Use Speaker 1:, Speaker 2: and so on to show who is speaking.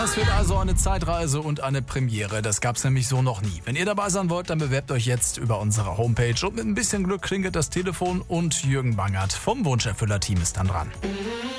Speaker 1: Das wird also eine Zeitreise und eine Premiere. Das gab's nämlich so noch nie. Wenn ihr dabei sein wollt, dann bewerbt euch jetzt über unsere Homepage. Und mit ein bisschen Glück klingelt das Telefon und Jürgen Bangert vom Wunscherfüller-Team ist dann dran.